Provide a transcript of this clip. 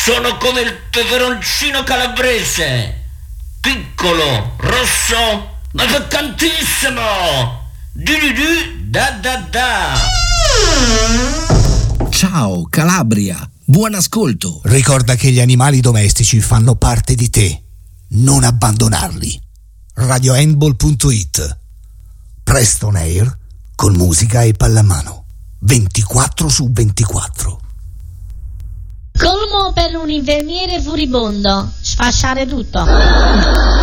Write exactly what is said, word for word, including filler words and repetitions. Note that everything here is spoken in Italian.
Sono come il peperoncino calabrese, piccolo, rosso, ma piccantissimo. Di di di, da da da. Ciao Calabria, buon ascolto. Ricorda che gli animali domestici fanno parte di te. Non abbandonarli. radio handball punto it. Presto on air con musica e pallamano. ventiquattro su ventiquattro. Colmo per un infermiere furibondo. Sfasciare tutto.